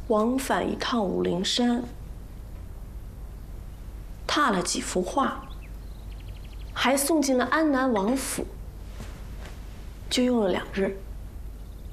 往返一趟武陵山，拓了几幅画，还送进了安南王府，就用了2日。